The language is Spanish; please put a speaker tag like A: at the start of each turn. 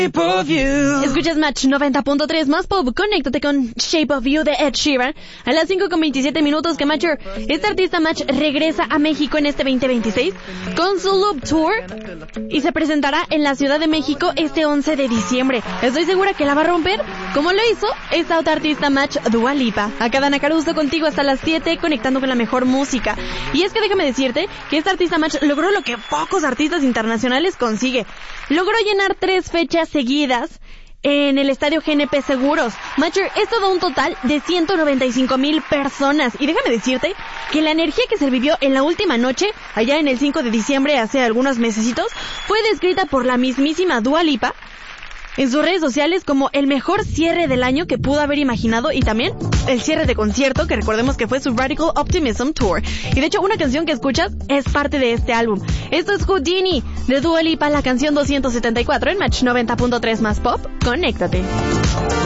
A: Escuchas Match 90.3 más pop. Conéctate con Shape of You de Ed Sheeran. A las 5:27 que Matcher, este artista Match regresa a México en este 2026 con su Loop Tour y se presentará en la Ciudad de México este 11 de diciembre. Estoy segura que la va a romper, como lo hizo esta otra artista Match, Dua Lipa. Acá Dana Caruso contigo hasta las 7, conectando con la mejor música. Y es que déjame decirte que esta artista Match logró lo que pocos artistas internacionales consigue. Logró llenar 3 fechas seguidas en el estadio GNP Seguros. Matcher, esto da un total de 195,000 personas. Y déjame decirte que la energía que se vivió en la última noche, allá en el 5 de diciembre, hace algunos mesecitos, fue descrita por la mismísima Dua Lipa en sus redes sociales como el mejor cierre del año que pudo haber imaginado, y también el cierre de concierto, que recordemos que fue su Radical Optimism Tour. Y de hecho, una canción que escuchas es parte de este álbum. Esto es Houdini de Dua Lipa, la canción 274 en Match 90.3 más pop. Conéctate.